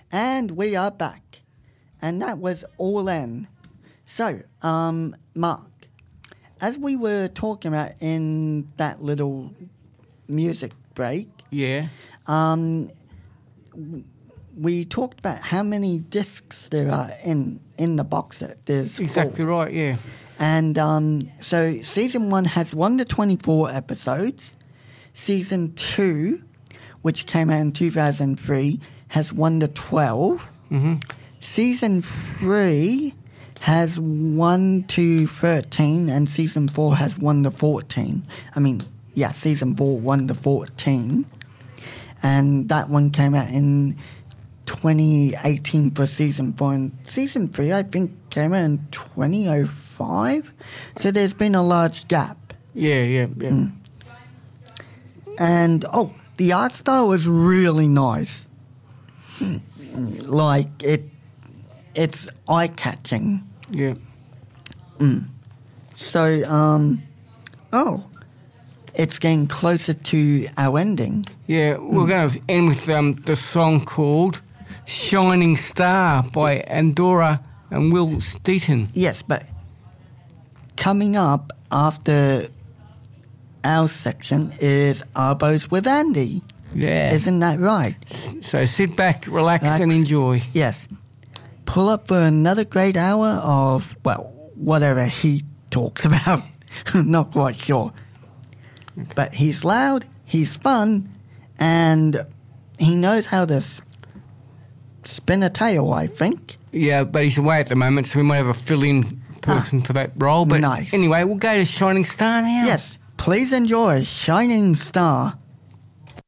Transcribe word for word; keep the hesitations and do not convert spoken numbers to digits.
And we are back. And that was All In. So, um, Mark, as we were talking about in that little music break, Yeah. um, we talked about how many discs there are in, in the box set. There's Exactly four. right, yeah. And um, so season one has one to twenty-four episodes. Season two, which came out in two thousand three, has one to twelve. Mm-hmm. Season three has one to thirteen, and season four has one to fourteen. I mean, yeah, season four, one to fourteen. And that one came out in twenty eighteen for season four. And season three, I think, came out in twenty oh five. So there's been a large gap. Yeah, yeah, yeah. Mm. And, oh, the art style was really nice. Like, it, it's eye-catching. Yeah. Mm. So, um, oh, it's getting closer to our ending. Yeah, we're Mm. going to end with um, the song called Shining Star by Andorra and Will Steaton. Yes, but coming up after our section is Arbos with Andy. Yeah. Isn't that right? So sit back, relax, Relax. and enjoy. Yes. Pull up for another great hour of, well, whatever he talks about. Not quite sure. Okay. But he's loud, he's fun, and he knows how to s- spin a tale, I think. Yeah, but he's away at the moment, so we might have a fill-in person for that role. But nice. anyway, we'll go to Shining Star now. Yes, please enjoy Shining Star.